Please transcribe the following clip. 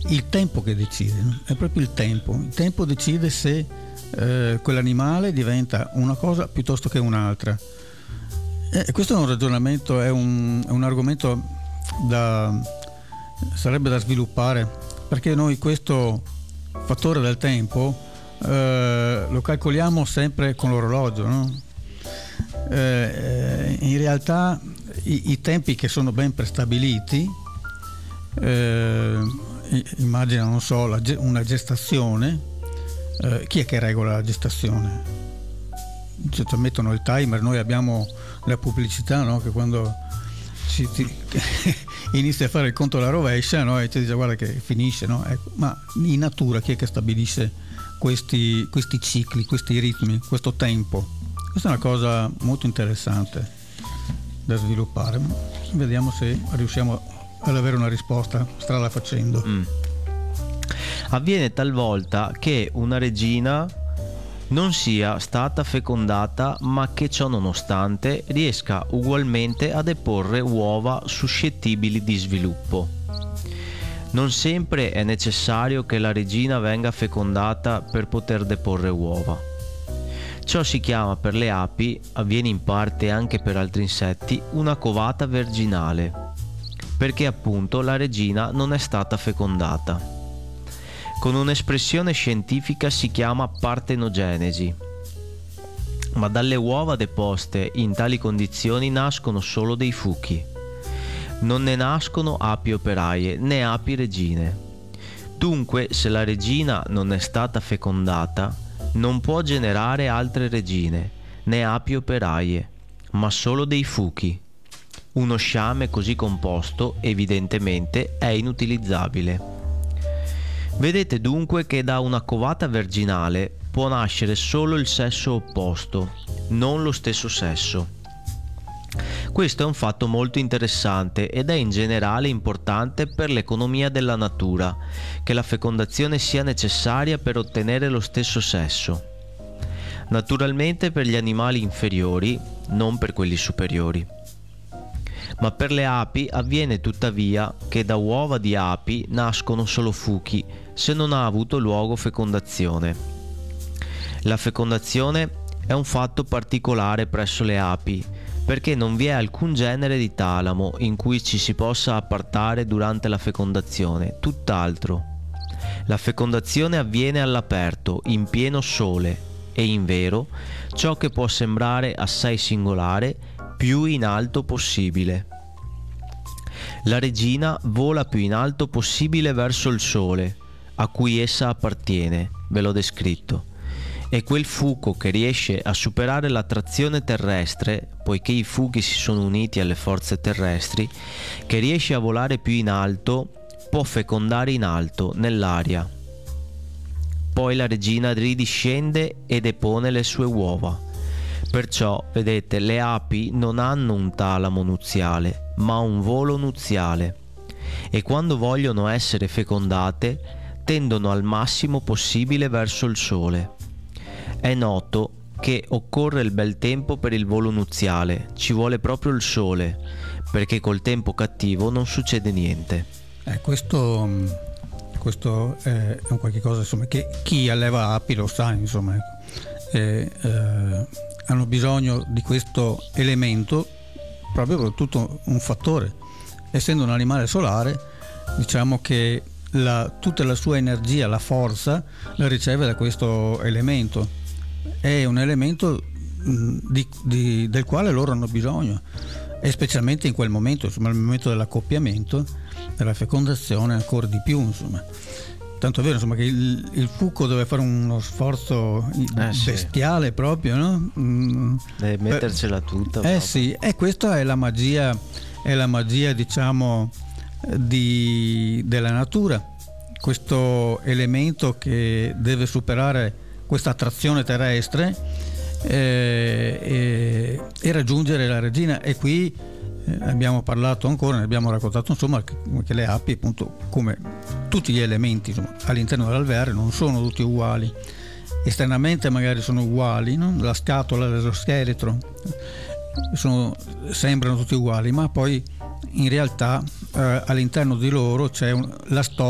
il tempo che decide, no? È proprio il tempo decide se quell'animale diventa una cosa piuttosto che un'altra. Questo è un ragionamento, è un argomento sarebbe da sviluppare, perché noi questo fattore del tempo lo calcoliamo sempre con l'orologio, no? In realtà i tempi che sono ben prestabiliti, immagina, non so, una gestazione, chi è che regola la gestazione? Cioè, mettono il timer, noi abbiamo la pubblicità, no? Che quando inizia a fare il conto alla rovescia, no? E ti dice guarda che finisce, no? Ecco, ma in natura chi è che stabilisce questi cicli, questi ritmi, questo tempo? Questa è una cosa molto interessante da sviluppare. Vediamo se riusciamo ad avere una risposta strada facendo. Avviene talvolta che una regina non sia stata fecondata, ma che ciò nonostante riesca ugualmente a deporre uova suscettibili di sviluppo. Non sempre è necessario che la regina venga fecondata per poter deporre uova. Ciò si chiama per le api, avviene in parte anche per altri insetti, una covata virginale, perché appunto la regina non è stata fecondata. Con un'espressione scientifica si chiama partenogenesi, ma dalle uova deposte in tali condizioni nascono solo dei fuchi. Non ne nascono api operaie né api regine. Dunque, se la regina non è stata fecondata, non può generare altre regine, né api operaie, ma solo dei fuchi. Uno sciame così composto, evidentemente, è inutilizzabile. Vedete dunque che da una covata virginale può nascere solo il sesso opposto, non lo stesso sesso. Questo è un fatto molto interessante ed è in generale importante per l'economia della natura, che la fecondazione sia necessaria per ottenere lo stesso sesso. Naturalmente per gli animali inferiori, non per quelli superiori. Ma per le api avviene tuttavia che da uova di api nascono solo fuchi, se non ha avuto luogo fecondazione. La fecondazione è un fatto particolare presso le api, perché non vi è alcun genere di talamo in cui ci si possa appartare durante la fecondazione, tutt'altro. La fecondazione avviene all'aperto, in pieno sole, e invero, ciò che può sembrare assai singolare, più in alto possibile. La regina vola più in alto possibile verso il sole, a cui essa appartiene, ve l'ho descritto, e quel fuco che riesce a superare l'attrazione terrestre, poiché i fuchi si sono uniti alle forze terrestri, che riesce a volare più in alto, può fecondare in alto, nell'aria. Poi la regina ridiscende e depone le sue uova. Perciò, vedete, le api non hanno un talamo nuziale, ma un volo nuziale, e quando vogliono essere fecondate, tendono al massimo possibile verso il sole. È noto che occorre il bel tempo per il volo nuziale, ci vuole proprio il sole, perché col tempo cattivo non succede niente. Questo è un qualche cosa, insomma, che chi alleva api lo sa, insomma, hanno bisogno di questo elemento proprio per tutto un fattore. Essendo un animale solare, diciamo che tutta la sua energia, la forza, la riceve da questo elemento. È un elemento del quale loro hanno bisogno, e specialmente in quel momento, insomma, nel momento dell'accoppiamento, della fecondazione, ancora di più, insomma. Tanto è vero, insomma, che il fuco deve fare uno sforzo bestiale, sì, proprio, no? Deve mettercela tutta. Sì, e questa è la magia, diciamo, della natura. Questo elemento che deve superare questa attrazione terrestre e raggiungere la regina. E qui abbiamo parlato ancora, ne abbiamo raccontato, insomma, che le api, appunto, come tutti gli elementi, insomma, all'interno dell'alveare non sono tutti uguali. Esternamente magari sono uguali, no? La scatola, lo scheletro sembrano tutti uguali, ma poi in realtà all'interno di loro c'è la storia